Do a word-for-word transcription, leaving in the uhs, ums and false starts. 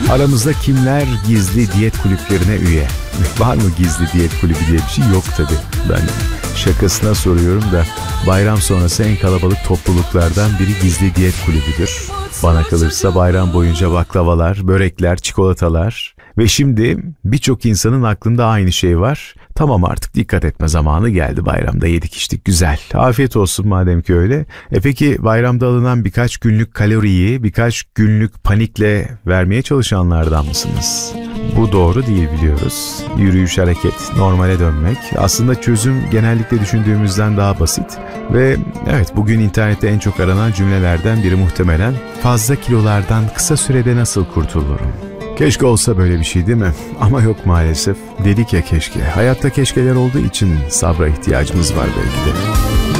Aramızda kimler gizli diyet kulüplerine üye? Var mı gizli diyet kulübü diye bir şey? Yok tabii. Ben şakasına soruyorum da bayram sonrası en kalabalık topluluklardan biri gizli diyet kulübüdür. Bana kalırsa bayram boyunca baklavalar, börekler, çikolatalar ve şimdi birçok insanın aklında aynı şey var. Tamam, artık dikkat etme zamanı geldi, bayramda yedik içtik güzel. Afiyet olsun madem ki öyle. E peki bayramda alınan birkaç günlük kaloriyi birkaç günlük panikle vermeye çalışanlardan mısınız? Bu doğru değil biliyoruz. Yürüyüş, hareket, normale dönmek. Aslında çözüm genellikle düşündüğümüzden daha basit. Ve evet, bugün internette en çok aranan cümlelerden biri muhtemelen fazla kilolardan kısa sürede nasıl kurtulurum? Keşke olsa böyle bir şey, değil mi? Ama yok maalesef. Dedik ya keşke. Hayatta keşkeler olduğu için sabra ihtiyacımız var belki de.